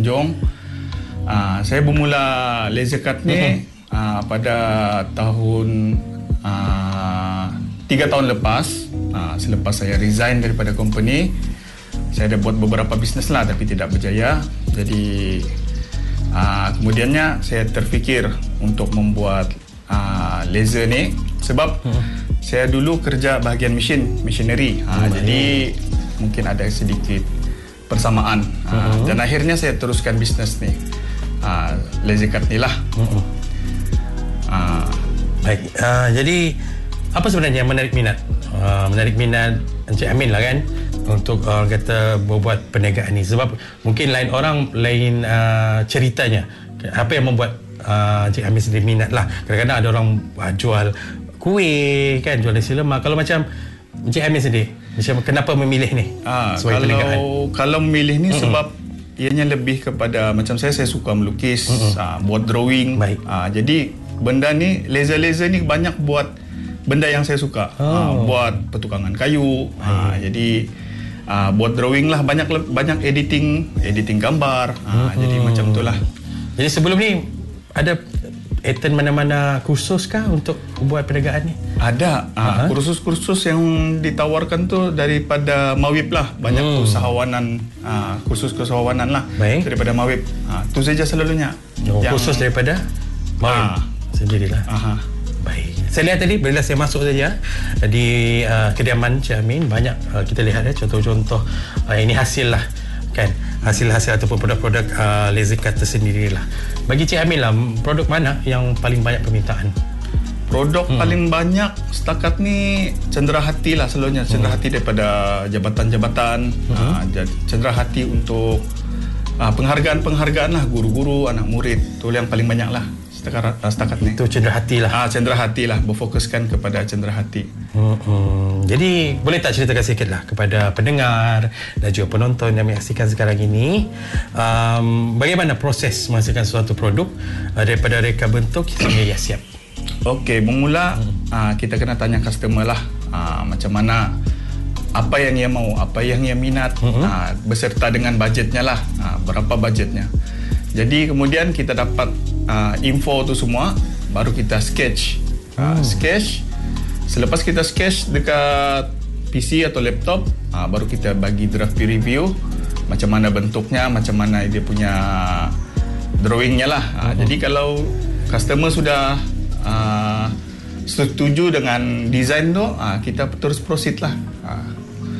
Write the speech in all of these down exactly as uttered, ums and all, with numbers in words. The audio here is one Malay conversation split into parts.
Tanjung. Uh, saya bermula laser cut ni uh-huh. uh, pada tahun uh, tiga tahun lepas. Uh, selepas saya resign daripada company, saya ada buat beberapa bisnes lah tapi tidak berjaya. Jadi uh, kemudiannya saya terfikir untuk membuat uh, laser ni sebab uh-huh. saya dulu kerja bahagian mesin, machinery. Uh, uh-huh. Jadi mungkin ada sedikit persamaan. Uh, uh-huh. Dan akhirnya saya teruskan bisnes ni. Uh, laser cut ni lah. Uh-huh. Uh, Baik. Uh, jadi apa sebenarnya yang menarik minat? Uh, menarik minat Encik Amin lah kan untuk uh, kata berbuat perniagaan ni, sebab mungkin lain orang lain uh, ceritanya. Apa yang membuat uh, Encik Amin sendiri minat lah? Kadang-kadang ada orang uh, jual kuih kan, jual nasi lemak. Kalau macam Encik Amin sendiri, macam kenapa memilih ni uh, sebagai perniagaan? Kalau memilih ni mm-hmm. sebab ianya lebih kepada macam saya, saya suka melukis, mm-hmm. uh, buat drawing. Uh, jadi benda ni, laser-laser ni banyak buat benda yang saya suka. Oh. Uh, buat petukangan kayu. Uh, jadi uh, buat drawing lah, banyak banyak editing, editing gambar. Uh, mm-hmm. Jadi macam itulah. Jadi sebelum ni ada attend mana-mana kursus kah untuk buat perniagaan ni? Ada. Uh, uh-huh. Kursus-kursus yang ditawarkan tu daripada Mawib lah. Banyak hmm. usahawanan, uh, kursus keusahawanan lah. Baik. Daripada Mawib. Uh, tu saja selalunya. Oh, yang kursus daripada Mawib uh, sendirilah. Uh-huh. Baik. Saya lihat tadi bila saya masuk saja di uh, kediaman Cik Amin, banyak uh, kita lihat ya contoh-contoh uh, ini hasil lah kan, hasil-hasil ataupun produk-produk uh, laser cutter sendirilah. Bagi Cik Amin lah, produk mana yang paling banyak permintaan? Produk hmm. paling banyak setakat ni cenderahati lah selalunya. Cenderahati hmm. daripada jabatan-jabatan, hmm. uh, cenderahati untuk uh, penghargaan-penghargaan lah, guru-guru, anak murid. Itu yang paling banyak lah setakat, uh, setakat ni. Itu cenderahati lah. Ah, cenderahati lah, berfokuskan kepada cenderahati. Hmm, hmm. Jadi boleh tak ceritakan sikit lah kepada pendengar dan juga penonton yang menyaksikan sekarang ini, um, bagaimana proses menghasilkan suatu produk uh, daripada reka bentuk sehingga ia siap? Okey, bermula hmm. uh, kita kena tanya customer lah uh, macam mana, apa yang ia mau, apa yang ia minat, hmm. uh, beserta dengan bajetnya lah, uh, berapa bajetnya. Jadi kemudian kita dapat uh, info tu semua, baru kita sketch. Uh, hmm. Sketch. Selepas kita sketch dekat P C atau laptop, uh, baru kita bagi draft peer review, macam mana bentuknya, macam mana dia punya drawingnya lah. Uh, hmm. Jadi kalau customer sudah uh, setuju dengan design tu, uh, kita terus proceed lah. Uh.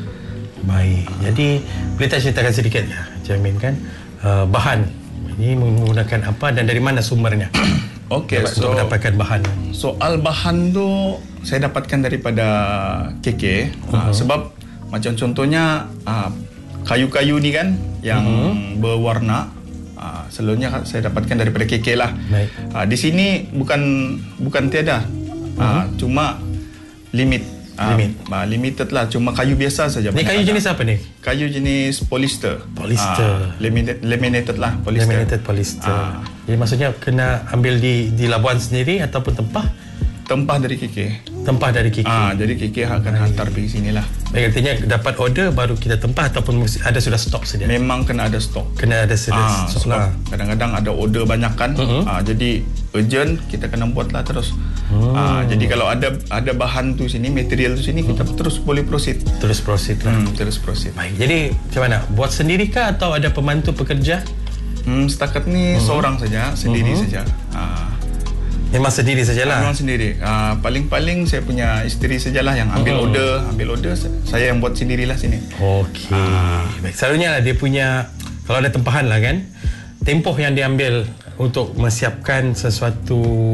Baik. Uh. Jadi boleh tak ceritakan sedikit ya, Cik Amin kan, uh, bahan ini menggunakan apa dan dari mana sumbernya? Okey, so mendapatkan bahan. Soal bahan tu saya dapatkan daripada K K. Uh-huh. Uh, sebab macam contohnya uh, kayu-kayu ni kan yang uh-huh. berwarna, uh, selalunya saya dapatkan daripada K K lah. Baik. Uh, di sini bukan bukan tiada, uh, uh-huh. cuma limit. Uh, limit. Uh, limited lah, cuma kayu biasa saja. Ni kayu ada. Jenis apa ni? Kayu jenis polyester. Polyester. Uh, laminated, laminated lah, polyester. Laminated polyester. Uh. Jadi maksudnya kena ambil di di Labuan sendiri ataupun tempah? Tempah dari K K. Tempah dari K K. Ah, jadi K K akan Baik. hantar pergi sini lah. Baik, artinya dapat order baru kita tempah ataupun ada sudah stok sedia? Memang kena ada stok. Kena ada sedia ah, stok, stok lah. Kadang-kadang ada order banyak kan. Uh-huh. Ah, jadi urgent, kita kena buat lah terus. Hmm. Ah, jadi kalau ada ada bahan tu sini, material tu sini, kita hmm. terus boleh proceed. Terus proceed lah. Hmm, terus proceed. Baik. Jadi macam mana? Buat sendiri kah atau ada pembantu pekerja? Hmm, setakat ni uh-huh. seorang saja, sendiri uh-huh. saja. Ah. Memang sendiri sajalah. Memang sendiri. Ah, paling-paling saya punya isteri sajalah yang ambil uh-huh. order, ambil order. Saya yang buat sendirilah sini. Okey. Ah. Baik. Selalunya dia punya, kalau ada tempahan lah kan, tempoh yang diambil untuk menyiapkan sesuatu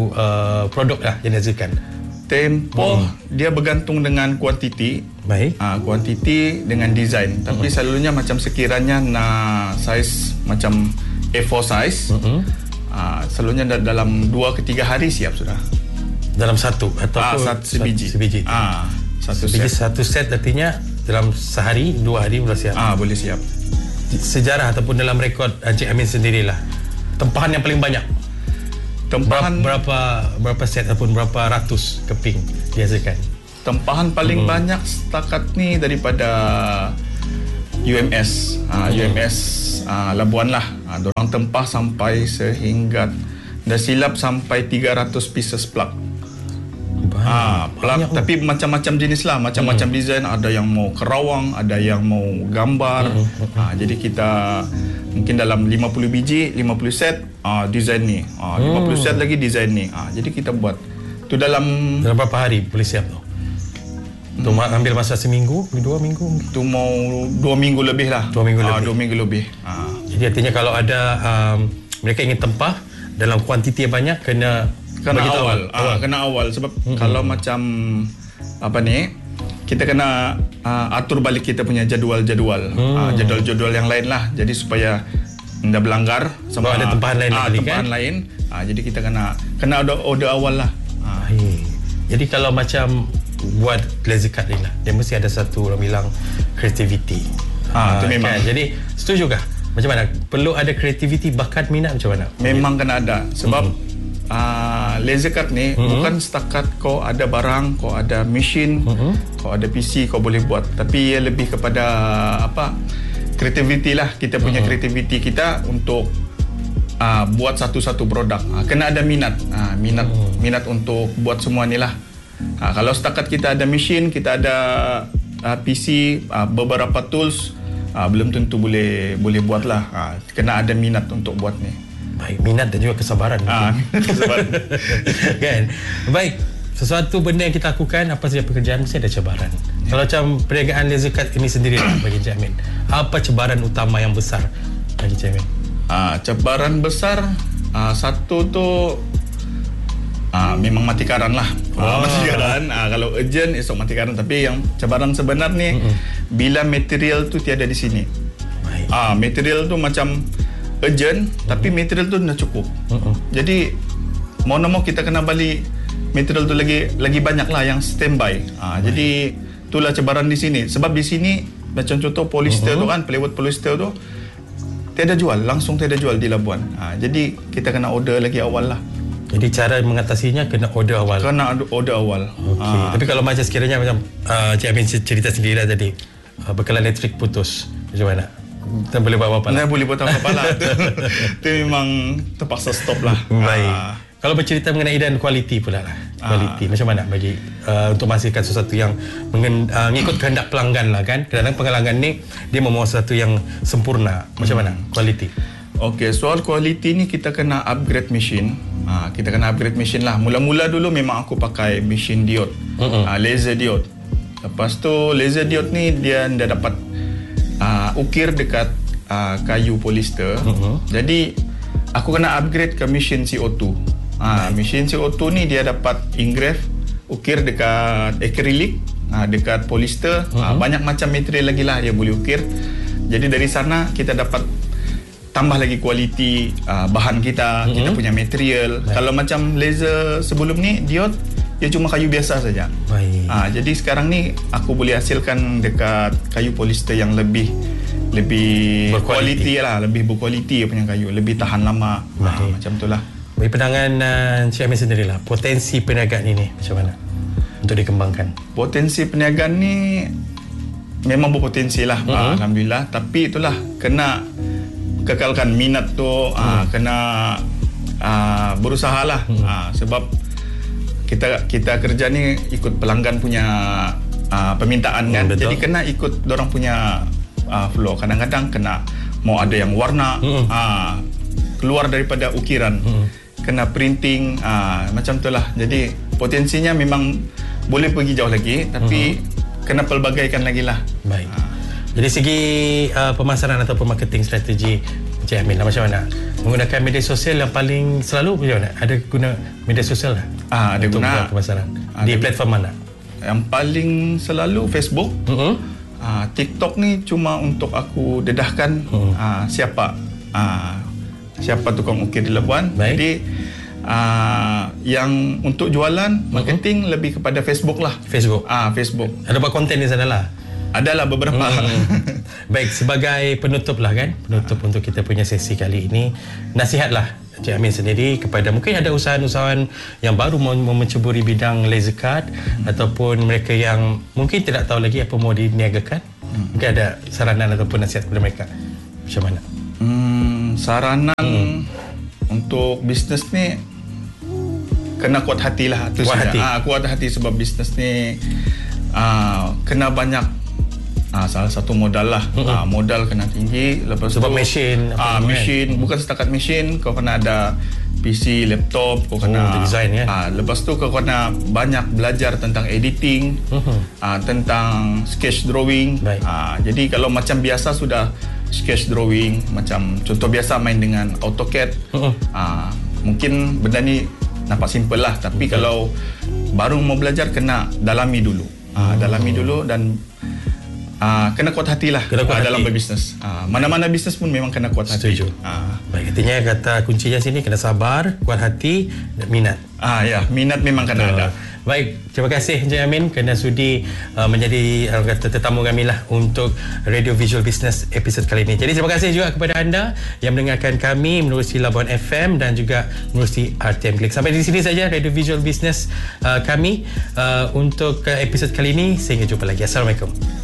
uh, produk lah yang dihasilkan. Tempoh hmm. dia bergantung dengan kuantiti. Baik. Uh, kuantiti dengan design. Tapi hmm. selalunya macam sekiranya nak size macam A four size, hmm. uh, selalunya dalam dua ke tiga hari siap sudah. Dalam satu atau ah, satu sebiji. Sebiji. Ah, satu sebiji set. Satu set artinya dalam sehari, dua hari boleh siap. Ah, boleh siap. Sejarah ataupun dalam rekod Encik Amin sendirilah, tempahan yang paling banyak, tempahan berapa berapa set ataupun berapa ratus keping dihasilkan? Tempahan paling hmm. banyak setakat ni daripada U M S. Uh, U M S uh, Labuan lah. Uh, dorang tempah sampai sehingga dah silap sampai tiga ratus pieces plug. Ah, plug, tapi macam-macam jenis lah, macam-macam hmm. design. Ada yang mau kerawang, ada yang mau gambar. Hmm. Ah, jadi kita mungkin dalam lima puluh biji, lima puluh set ah, design ni. Ah, lima puluh set lagi design ni. Ah, jadi kita buat. Tu dalam dalam berapa hari boleh siap tu? Tu hmm. ambil masa seminggu, dua minggu? Tu mau dua minggu lebih lah. Dua minggu ah, lebih. Dua minggu lebih. Ah. Jadi artinya kalau ada um, mereka ingin tempah dalam kuantiti yang banyak, kena kena awal, awal. Ah, kena awal sebab hmm. kalau macam apa ni, kita kena uh, atur balik kita punya jadual-jadual, hmm. uh, jadual-jadual yang lain lah. Jadi supaya tidak berlanggar sama ada tempahan lain, uh, lagi, tempahan kan? lain. Uh, jadi kita kena kena ada order awal lah. Uh. Jadi kalau macam buat laser cut ni lah, dia mesti ada satu orang bilang creativity. Ah, uh, itu memang. Kan? Jadi setuju kah? Macam mana? Perlu ada creativity, bakat, minat macam mana? Memang kena ada sebab hmm. Uh, laser cut ni mm-hmm. bukan setakat kau ada barang, kau ada mesin, mm-hmm. kau ada P C, kau boleh buat. Tapi ia lebih kepada apa, creativity lah. Kita punya mm-hmm. creativity kita untuk uh, buat satu-satu produk. Uh, kena ada minat, uh, minat, mm-hmm. minat untuk buat semua ni lah. Uh, kalau setakat kita ada mesin, kita ada uh, P C, uh, beberapa tools, uh, belum tentu boleh boleh buat lah. Uh, kena ada minat untuk buat ni. Baik, minat dan juga kesabaran. Ah, kesabaran. Kan? Baik, sesuatu benda yang kita lakukan, apa saja pekerjaan, mesti ada cabaran. Ya. Kalau macam perniagaan laser cut ini sendiri bagi Encik Amin, apa cabaran utama yang besar bagi Encik Amin? Ah, cabaran besar, ah, satu tu ah, memang mati karan lah. Ah, mati karan. Ah, kalau urgent, esok mati karan. Tapi yang cabaran sebenar ni, mm-mm. bila material tu tiada di sini. Baik. Ah, material tu macam urgent, uh-huh. tapi material tu dah cukup. Uh-huh. Jadi mau nak mau kita kena balik material tu lagi lagi banyak lah yang standby. Ha, jadi itulah cabaran di sini. Sebab di sini macam contoh polyester uh-huh. tu kan, plywood polyester tu tiada jual, langsung tiada jual di Labuan. Ha, jadi kita kena order lagi awal lah. Jadi cara mengatasinya kena order awal. Kena order awal. Okay. Ha. Tapi kalau macam sekiranya macam uh, Cik Amin cerita sendiri lah tadi, uh, bekalan elektrik putus, macam mana? Tak boleh buat apa-apa lah. Tak boleh buat apa-apa lah. Itu memang terpaksa stop lah. Baik. Uh, Kalau bercerita mengenai dan kualiti pula lah. Kualiti. Uh, macam mana bagi uh, untuk menghasilkan sesuatu yang mengen, uh, mengikut kehendak pelanggan lah kan. Kadang-kadang pelanggan ni dia mahu sesuatu yang sempurna. Macam mana kualiti? Okey, soal kualiti ni kita kena upgrade mesin. Uh, kita kena upgrade mesin lah. Mula-mula dulu memang aku pakai mesin diode. Uh-uh. Uh, laser diode. Lepas tu laser diode ni dia dah dapat Uh, ukir dekat uh, kayu polyester. Uh-huh. Jadi aku kena upgrade ke mesin C O two. Ah, uh, mesin C O two ni dia dapat engrave, ukir dekat akrilik, uh, dekat polyester. Uh-huh. Uh, banyak macam material lagi lah dia boleh ukir. Jadi dari sana kita dapat tambah lagi kualiti uh, bahan kita, uh-huh. kita punya material. Baik. Kalau macam laser sebelum ni diode, dia cuma kayu biasa saja. Baik. Ah, jadi sekarang ni aku boleh hasilkan dekat kayu polyester yang lebih lebih berkualiti lah, lebih berkualiti punya kayu, lebih tahan lama. Ah, macam itulah. Bagi pandangan uh, Encik Amin sendirilah, potensi perniagaan ini macam mana untuk dikembangkan? Potensi perniagaan ni memang berpotensi lah, uh-huh. ah, alhamdulillah. Tapi itulah kena kekalkan minat tu, uh-huh. ah, kena ah, berusaha lah, uh-huh. ah, sebab kita kita kerja ni ikut pelanggan punya uh, permintaan kan. Hmm, jadi kena ikut dorang punya uh, flow. Kadang-kadang kena mau ada yang warna hmm. uh, keluar daripada ukiran. Hmm. Kena printing uh, macam itulah. Jadi potensinya memang boleh pergi jauh lagi, tapi hmm. kena pelbagaikan lagi lah. Baik. Uh. Jadi segi uh, pemasaran atau marketing strategi Encik Amin lah, macam mana? Menggunakan media sosial yang paling selalu macam mana? Ada guna media sosial lah? Ah, ada untuk guna pemasaran. Di platform mana? Yang paling selalu Facebook. Uh-huh. Ah, TikTok ni cuma untuk aku dedahkan uh-huh. ah, siapa ah, siapa tukang ukir di Labuan. Baik. Jadi ah, yang untuk jualan, marketing uh-huh. lebih kepada Facebook lah. Facebook. Ah, Facebook. Ada buat konten di sana lah? Adalah beberapa. Hmm. Baik, sebagai penutup lah kan, penutup untuk kita punya sesi kali ini, nasihatlah Encik Amin sendiri kepada mungkin ada usahawan-usahawan yang baru mau menceburi bidang laser cut, hmm. ataupun mereka yang mungkin tidak tahu lagi apa mau diniagakan. Hmm. Mungkin ada saranan ataupun nasihat kepada mereka. Macam mana? Hmm, saranan hmm. untuk bisnes ni kena kuat hati lah. Kuat saja. hati. Ah, kuat hati sebab bisnes ni ah, kena banyak ah, salah satu modal lah. Hmm. Ah, modal kena tinggi. Lepas sebab tu, mesin. Ah, mesin. Bukan setakat mesin. Kau kena ada P C, laptop, kau kena oh, design ya. Ah, lepas tu kau kena banyak belajar tentang editing, uh-huh. ah, tentang sketch drawing. Ah, jadi kalau macam biasa sudah sketch drawing, macam contoh biasa main dengan AutoCAD, uh-huh. ah, mungkin benda ni nampak simple lah. Tapi uh-huh. kalau baru mau belajar kena dalami dulu, ah, uh-huh. dalami dulu dan Uh, kena kuat hati lah kena kuat uh, hati. Dalam berbisnes. Uh, mana-mana bisnes pun memang kena kuat hati. Setuju. Uh. Baik, artinya kata kuncinya sini kena sabar, kuat hati dan minat. Ah ya, minat memang kena uh. ada. Baik, terima kasih Encik Amin kerana sudi uh, menjadi uh, kata tetamu kami lah untuk Radio Visual Business episod kali ini. Jadi terima kasih juga kepada anda yang mendengarkan kami menerusi Labuan F M dan juga menerusi R T M Click. Sampai di sini saja Radio Visual Business uh, kami uh, untuk uh, episod kali ini. Sehingga jumpa lagi. Assalamualaikum.